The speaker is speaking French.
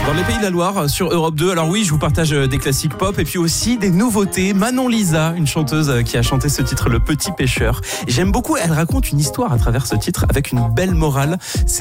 Dans les Pays de la Loire, sur Europe 2. Alors oui, je vous partage des classiques pop et puis aussi des nouveautés. Manon Lisa, une chanteuse qui a chanté ce titre, Le Petit Pêcheur. Et j'aime beaucoup, elle raconte une histoire à travers ce titre avec une belle morale.